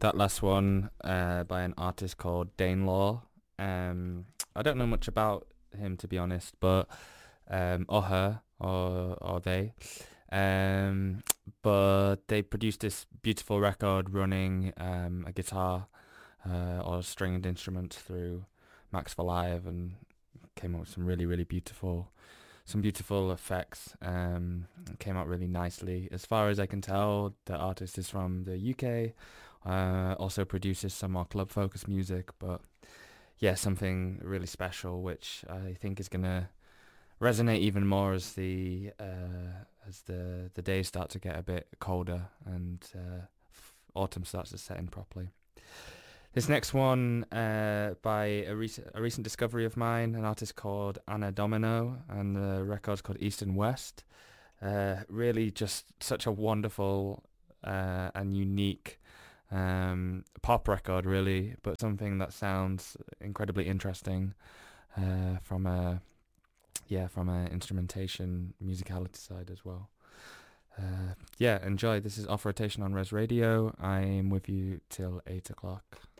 That last one by an artist called Dane Law. I don't know much about him to be honest, but or her or they. Um, but they produced this beautiful record running a guitar or stringed instruments through Max for Live and came up with some beautiful effects. Came out really nicely. As far as I can tell, the artist is from the UK. Also produces some more club focused music, but yeah, something really special, which I think is gonna resonate even more as the days start to get a bit colder and autumn starts to set in properly. This next one by a recent discovery of mine, an artist called Anna Domino, and the record's called East and West. Really just such a wonderful and unique pop record, really, but something that sounds incredibly interesting from a instrumentation musicality side as well. Yeah, enjoy. This is Off Rotation on Res Radio. I'm with you till 8 o'clock.